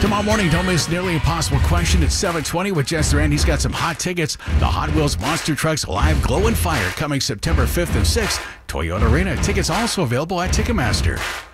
Tomorrow morning, don't miss Nearly Impossible Question at 7:20 with Jester Rand. He's got some hot tickets. The Hot Wheels Monster Trucks Live Glow and Fire coming September 5th and 6th. Toyota Arena. Tickets also available at Ticketmaster.